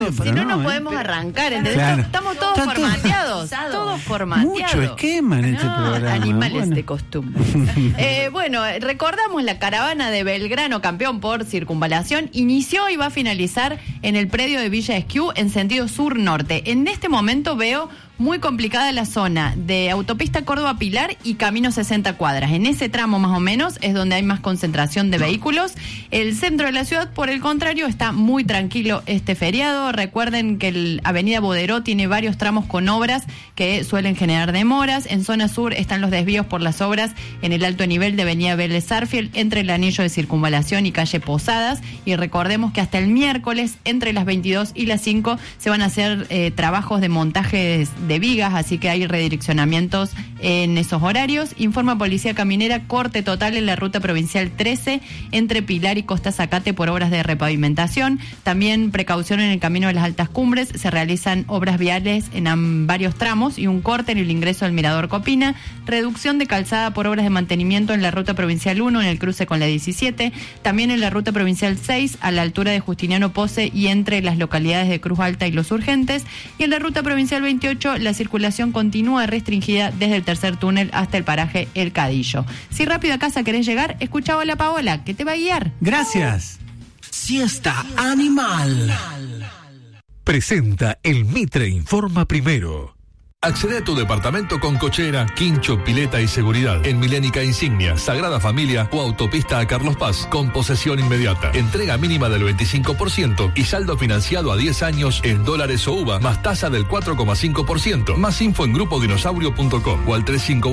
Si no podemos arrancar, ¿entendés? Claro. Estamos todos formateados. Todos formateados. Mucho esquema en este programa. Animales de costumbre. Bueno, recordamos la caravana de Belgrano, campeón por circunvalación, inició y va a finalizar en el predio de Villa Esquiú en sentido sur-norte. En este momento veo muy complicada la zona de autopista Córdoba-Pilar y camino 60 cuadras. En ese tramo más o menos es donde hay más concentración de vehículos. El centro de la ciudad, por el contrario, está muy tranquilo este feriado. Recuerden que el Avenida Boderó tiene varios tramos con obras que suelen generar demoras. En zona sur están los desvíos por las obras en el alto nivel de Avenida Vélez Sarsfield entre el anillo de circunvalación y calle Posadas. Y recordemos que hasta el miércoles, entre las 22 y las 5, se van a hacer trabajos de montajes de vigas, así que hay redireccionamientos en esos horarios. Informa Policía Caminera, corte total en la ruta provincial 13 entre Pilar y Costa Zacate por obras de repavimentación. También precaución en el camino de las Altas Cumbres, se realizan obras viales en varios tramos y un corte en el ingreso al Mirador Copina. Reducción de calzada por obras de mantenimiento en la ruta provincial 1 en el cruce con la 17. También en la ruta provincial 6 a la altura de Justiniano Pose y entre las localidades de Cruz Alta y Los Urgentes. Y en la ruta provincial 28 la circulación continúa restringida desde el tercer túnel hasta el paraje El Cadillo. Si rápido a casa querés llegar, escucha a la Paola, que te va a guiar. Gracias. Siesta Animal. Presenta el Mitre Informa Primero. Accede a tu departamento con cochera, quincho, pileta y seguridad en Milénica Insignia, Sagrada Familia o Autopista a Carlos Paz, con posesión inmediata. Entrega mínima del 25% y saldo financiado a 10 años en dólares o UVA, más tasa del 4,5%. Más info en grupodinosaurio.com o al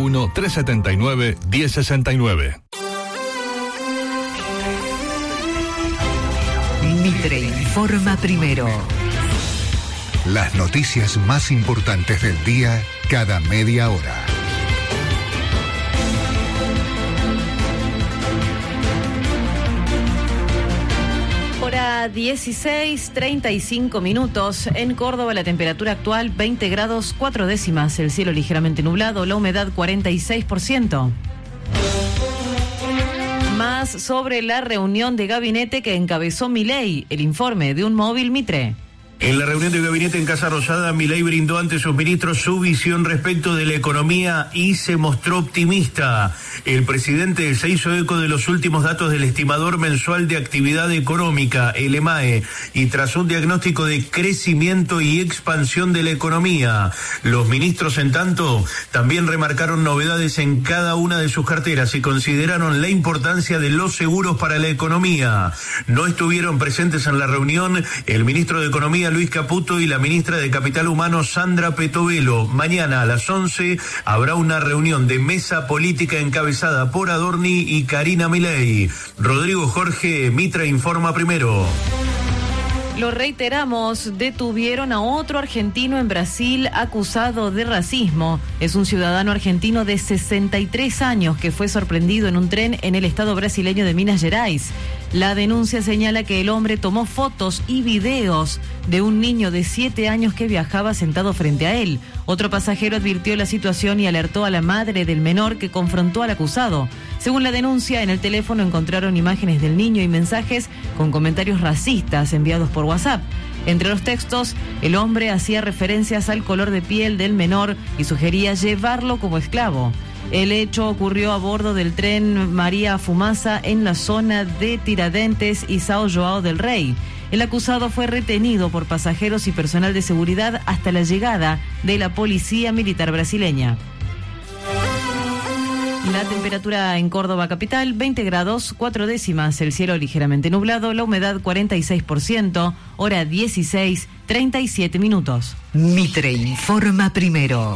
351-379-1069. Mitre Informa Primero. Las noticias más importantes del día cada media hora. Hora 16:35. En Córdoba la temperatura actual 20 grados 4 décimas. El cielo ligeramente nublado, la humedad 46%. Más sobre la reunión de gabinete que encabezó Milei, el informe de Un Móvil Mitre. En la reunión de gabinete en Casa Rosada, Milei brindó ante sus ministros su visión respecto de la economía y se mostró optimista. El presidente se hizo eco de los últimos datos del estimador mensual de actividad económica, el EMAE, y trazó un diagnóstico de crecimiento y expansión de la economía. Los ministros, en tanto, también remarcaron novedades en cada una de sus carteras y consideraron la importancia de los seguros para la economía. No estuvieron presentes en la reunión el ministro de Economía, Luis Caputo, y la ministra de Capital Humano, Sandra Petovelo. Mañana a las 11 habrá una reunión de mesa política encabezada por Adorni y Karina Milei. Rodrigo Jorge, Mitre Informa Primero. Lo reiteramos, detuvieron a otro argentino en Brasil acusado de racismo. Es un ciudadano argentino de 63 años que fue sorprendido en un tren en el estado brasileño de Minas Gerais. La denuncia señala que el hombre tomó fotos y videos de un niño de 7 años que viajaba sentado frente a él. Otro pasajero advirtió la situación y alertó a la madre del menor, que confrontó al acusado. Según la denuncia, en el teléfono encontraron imágenes del niño y mensajes con comentarios racistas enviados por WhatsApp. Entre los textos, el hombre hacía referencias al color de piel del menor y sugería llevarlo como esclavo. El hecho ocurrió a bordo del tren María Fumaça en la zona de Tiradentes y São João del Rei. El acusado fue retenido por pasajeros y personal de seguridad hasta la llegada de la policía militar brasileña. La temperatura en Córdoba capital, 20 grados 4 décimas, el cielo ligeramente nublado, la humedad 46%, hora 16:37. Mitre Informa Primero.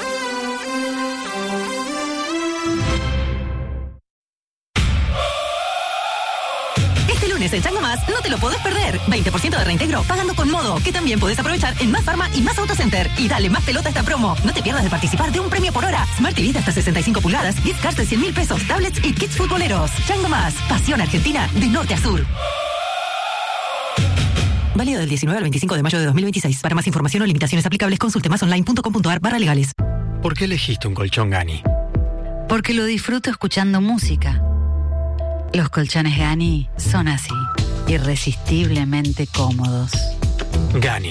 En Chango Más no te lo podés perder. 20% de reintegro pagando con Modo, que también podés aprovechar en Más Pharma y Más Autocenter. Y dale más pelota a esta promo. No te pierdas de participar de un premio por hora. Smart TV de hasta 65 pulgadas, gift cards de 100.000 pesos, tablets y kits futboleros. Chango Más, pasión argentina de norte a sur. Válido del 19 al 25 de mayo de 2026. Para más información o limitaciones aplicables, consulte masonline.com.ar/legales. ¿Por qué elegiste un colchón Gani? Porque lo disfruto escuchando música. Los colchones Gani son así, irresistiblemente cómodos. Gani.